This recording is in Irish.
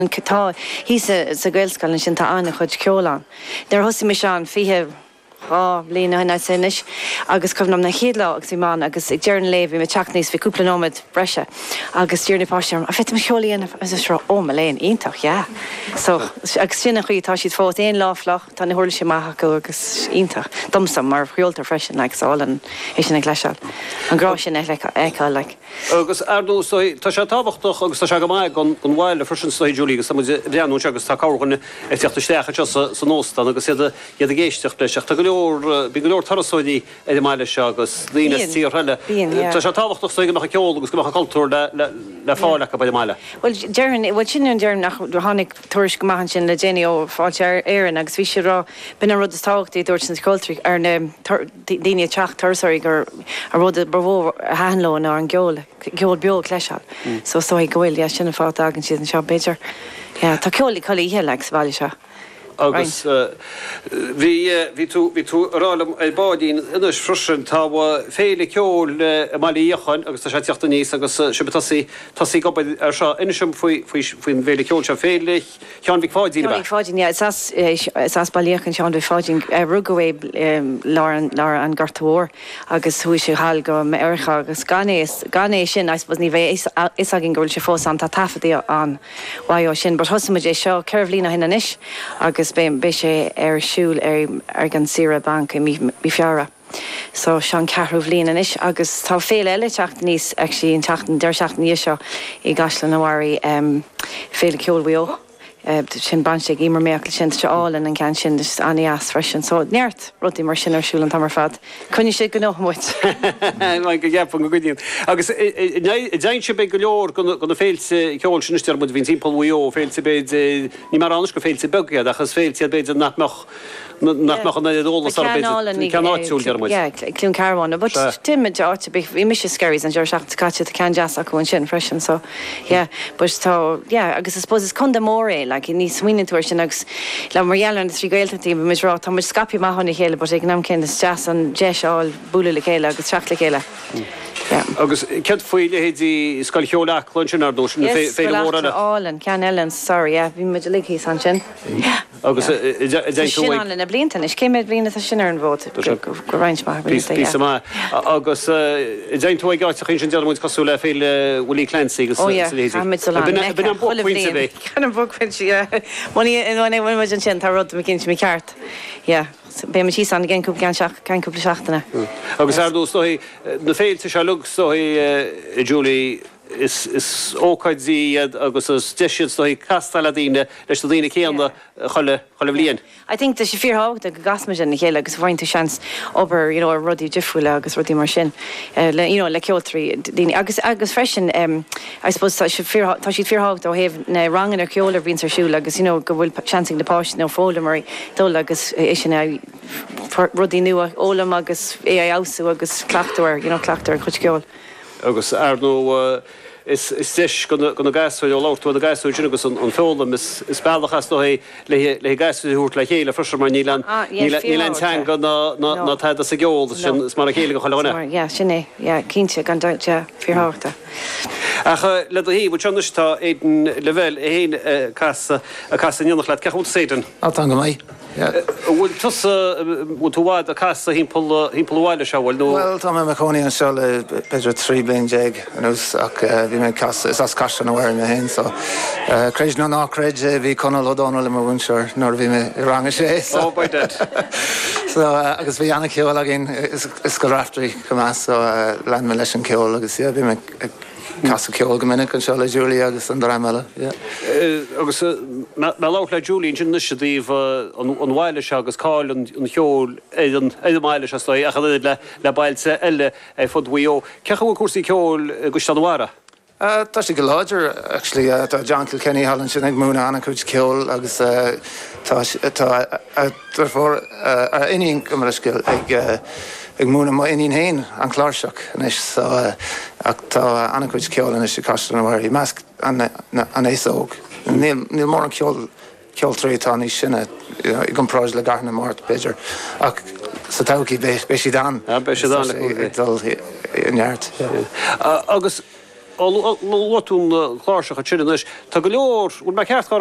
Tá hí sa gailscoil sin tá anna chuid ceolán. Dar thosaí me seán fihe lína hena sinis agus cumnam na chéadlá agus imán agus ag dearn léh me teachníos fi cúpla nóid breise agus tíirna páisiarm a fit me cheolaíon as is ó me léon ítach so agus sinna chuí tá siad fót éon láflach tá na thuirla sé maithacha agus ítach domsam mar chriúltar freisin leálan é sin ag leiseáil an grá sin eáil le. Agus ardú tá sé táhachtach agus tá se go maiid gon bhile frisin stoí Julie agus breanú agus tá cáhanna ag teachtastecha san nóstan agus iad a géisteach leiseach tá bí go leor tarasóidí é maiile se agus lína tíorheile. Tá sé táhachtach stoige nach ceol agus go cultúr le fáilecha ba maiile. Well dearan bhil sin an dearn nach tháinig tuairis go maihan sin le déine ó fáilte éan agus bhí sé rá bina rud is táchtaí dúirt sin cultúr ar na daine teach tarsaí gur a rud a brabó a hanlóin ar an geol beol leiseáil. So i gohfuil sinna fát agan siad an seo beidir. Tá ceolaí choí ihe le bhile se. Agus hí tú rálam é bádín inis frisin tá féle ceol máíochan agus tá sé teachta níos agus tasí go ar se inisisiom faoin bhéle ceol se féle teán bhí fáidín fáidín is bailíochan seán bhí fáidín rugahé lá an gartahór agus thuí sé hall go me aircha agus ganéis sin bus ní bheith is agin gohfuil se fós an tá tafaí an bhaá sin, bar thosamid é seo ceirhlína hinna isis agus bé sé ar siúil ar gan sira bank mí fiara. So sean cehrúh líana is agus tá féle eile teach níos ag sí an teachtain deir seachtain níos seo i gaslan nóhaí féle ceolbhío. Sin banse imar méach le sin teálan an cean sin anías freisin, so neart rudí mar sin arsúil an tamar fad. Cunne sé go nómuid. Mai go gheappan go goidíon. Agus déint se be go leor gona féilte ceol sin istear mud hín timpolhío féilte beid ní mar annas go féilte begaad achas féilte beid nachmach an éolalas ar ceáitiúil dearmid. Clún carháinna, but timid áte bhí mis scairís an deir seachta caite a cean deas acu an sin freisin, so but tá agus I suppose is chun mór like ní swinin tuair sin agus le marhealan trí gailtatí mis rá tá mar scapi maithna chéile, but ag nám cin is deas an deáil búla le chéile agus teach le chéile. Agus cead faoile héadí scail cheolaach lunsin ar dúsin féile mórna. Álan cean Ellen, sorry, bhí muid ligí san sin. Agus sin na blintan is céimiid blina a sin ar an bhót go reinint mar má. Agus déint tú gáte chin sin dearmid cosú le féile bhfuilí cleansaí agus Can bhfuin si maní in sin tá rud me cinint mé ceart. Bé me sí an gin cúpla seachtainna. Agus ardú stoí na féilte se lug stoí Julie is ócaidí agus deisiad stoí castal díine leis díine céanna cholle blion. I think that she fear hog the gasma in the agus find to chance over ruddy diffula agus ruddy mar sin le ceoltrí agus freshen I suppose tá she'd fear hog to have na rang in her ceolar vín ar siúil agus go bhfuil chancing the páis nó fóla mar dul agus is ruddy nua ólam agus ausú agus clachtúir clachtúir chuid ceol. Agus ardú is deis gona gasúil ó láirtú a gasúil sin agus an fólam is bailachas le gasúil úirt le chéile frisar mar nílan teang ná taid a sa geol sin is mar a chéile go choilena. Sinné, cínte gan dáte fíorthachta. Acha le hí bú teannistá éan le bhfuil héon casa níonnach le ceút séidan. Tá go mai. Bhfuil tusa bhúháid a casa hímpolháile se bhfuil nó. Well, tá me choí an seo le beidir 3 blion déag anús ach bhí mé is as caian bhhair me hen, so creid nó nácréid bhí conal ódána le mar bhainseir nóir bhí me ranga sé. Oh, by that. So agus bhí anna ceol a gin is go raftaí go so lean me leis an ceol agus bhí me Casa ceol go minic an seo le Julie agus an dráile. Agus me lá le Julie sin nuisidíh an bhhaile se agus cáil an cheol éidir se stoi a le bailse eile fudhuió. Cecha bhfuil cuasaí ceol go stanhara? Tá sí go láidir actually tá John Kilkenny hallan sin ag múna anna chuid ceol agus tá for iníon go mar skill ag múna má iníon héin an chláirseach inis so ach tá anna chuid ceol inis i castan bhhair i measc an éasóg. Níl mór an ceol trétá ní sinne i gcompráid le garna mát beidir ach sa taucí bé sí dan. Bé sí dan dul i neart. Agus óún chláirseach a tíiris tá go leor ú me ceart